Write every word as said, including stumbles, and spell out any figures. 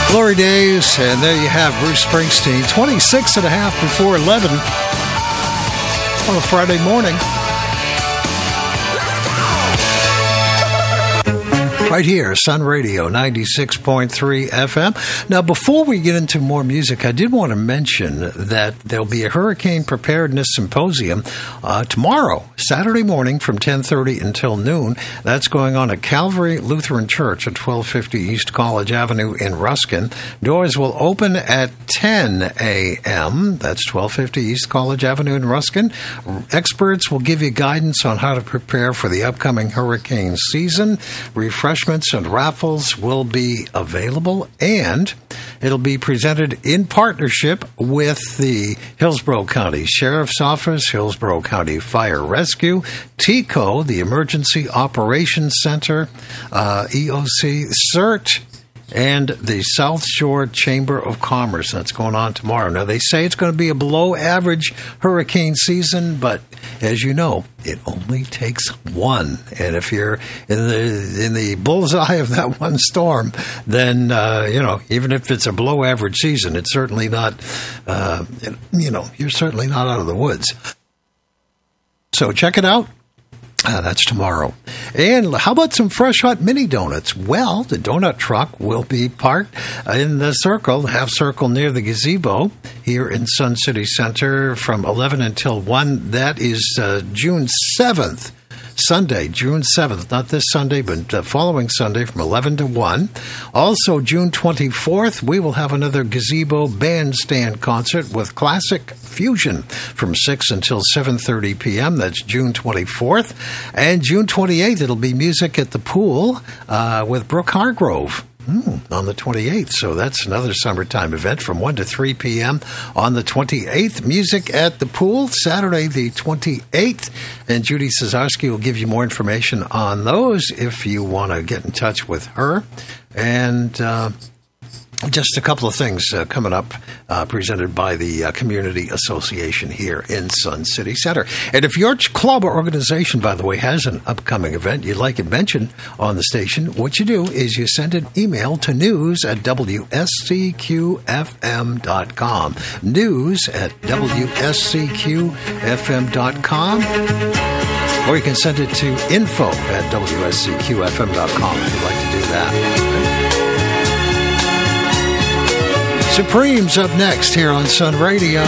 Glory Days, and there you have Bruce Springsteen, twenty-six and a half before eleven on a Friday morning. Right here, Sun Radio, ninety-six point three F M. Now, before we get into more music, I did want to mention that there'll be a Hurricane Preparedness Symposium uh, tomorrow, Saturday morning from ten thirty until noon. That's going on at Calvary Lutheran Church at twelve fifty East College Avenue in Ruskin. Doors will open at ten a.m. That's twelve fifty East College Avenue in Ruskin. Experts will give you guidance on how to prepare for the upcoming hurricane season. Refresh and raffles will be available, and it'll be presented in partnership with the Hillsborough County Sheriff's Office, Hillsborough County Fire Rescue, T C O, the Emergency Operations Center, uh, E O C, CERT, and the South Shore Chamber of Commerce. That's going on tomorrow. Now, they say it's going to be a below-average hurricane season, but as you know, it only takes one. And if you're in the in the bullseye of that one storm, then, uh, you know, even if it's a below-average season, it's certainly not, uh, you know, you're certainly not out of the woods. So check it out. Uh, that's tomorrow. And how about some fresh hot mini donuts? Well, the donut truck will be parked in the circle, half circle near the gazebo here in Sun City Center from eleven until one. That is uh, June seventh. Sunday, June seventh, not this Sunday, but the following Sunday from eleven to one. Also, June twenty-fourth, we will have another gazebo bandstand concert with Classic Fusion from six until seven thirty p.m. That's June twenty-fourth. And June twenty-eighth, it'll be music at the pool uh, with Brooke Hargrove. Mm, on the twenty-eighth, so that's another summertime event from one to three p.m. on the twenty-eighth. Music at the pool, Saturday the twenty-eighth, and Judy Cesarski will give you more information on those if you want to get in touch with her. And uh, just a couple of things uh, coming up, uh, presented by the uh, Community Association here in Sun City Center. And if your club or organization, by the way, has an upcoming event you'd like it mentioned on the station, what you do is you send an email to news at W S C Q F M dot com. News at W S C Q F M dot com. Or you can send it to info at W S C Q F M dot com if you'd like to do that. Supreme's up next here on Sun Radio.